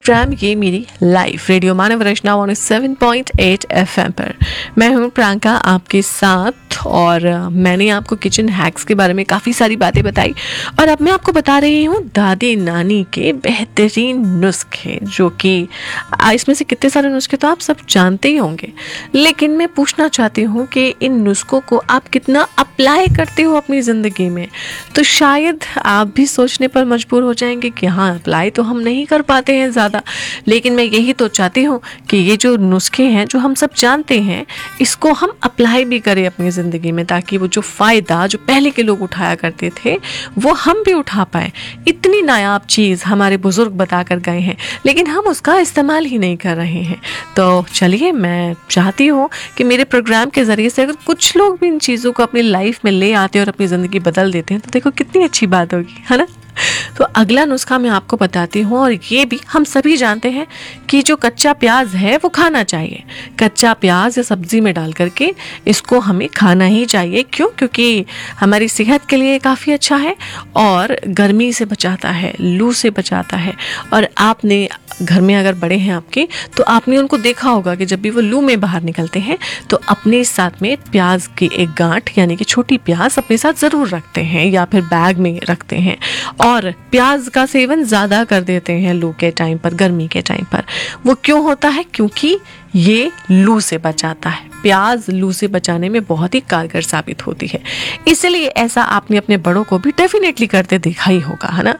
Programme ये मेरी life radio मानव रचना 107.8 FM पर। मैं हूँ प्रियंका आपके साथ और मैंने आपको किचन हैक्स के बारे में काफ़ी सारी बातें बताई और अब मैं आपको बता रही हूँ दादी नानी के बेहतरीन नुस्खे, जो कि इसमें से कितने सारे नुस्खे तो आप सब जानते ही होंगे, लेकिन मैं पूछना चाहती हूँ कि इन नुस्खों को आप कितना अप्लाई करते हो अपनी ज़िंदगी में। तो शायद आप भी सोचने पर मजबूर हो जाएंगे कि हाँ, अप्लाई तो हम नहीं कर पाते हैं ज़्यादा, लेकिन मैं यही तो चाहती हूँ कि ये जो नुस्खे हैं जो हम सब जानते हैं, इसको हम अप्लाई भी करें अपनी ज़िंदगी में, ताकि वो जो फ़ायदा जो पहले के लोग उठाया करते थे वो हम भी उठा पाएँ। इतनी नायाब चीज़ हमारे बुज़ुर्ग बता कर गए हैं, लेकिन हम उसका इस्तेमाल ही नहीं कर रहे हैं। तो चलिए, मैं चाहती हूँ कि मेरे प्रोग्राम के ज़रिए से अगर कुछ लोग भी इन चीज़ों को अपनी लाइफ में ले आते हैं और अपनी ज़िंदगी बदल देते हैं, तो देखो कितनी अच्छी बात होगी, है ना। तो अगला नुस्खा मैं आपको बताती हूँ, और ये भी हम सभी जानते हैं कि जो कच्चा प्याज है वो खाना चाहिए। कच्चा प्याज या सब्जी में डाल करके इसको हमें खाना ही चाहिए। क्यों? क्योंकि हमारी सेहत के लिए काफ़ी अच्छा है और गर्मी से बचाता है, लू से बचाता है। और आपने घर में अगर बड़े हैं आपके, तो आपने उनको देखा होगा कि जब भी वो लू में बाहर निकलते हैं तो अपने साथ में प्याज की एक गांठ यानी कि छोटी प्याज अपने साथ ज़रूर रखते हैं या फिर बैग में रखते हैं, और प्याज का सेवन ज़्यादा कर देते हैं लू के टाइम पर, गर्मी के टाइम पर। वो क्यों होता है? क्योंकि ये लू से बचाता है। प्याज लू से बचाने में बहुत ही कारगर साबित होती है, इसलिए ऐसा आपने अपने बड़ों को भी डेफिनेटली करते देखा ही होगा, है ना।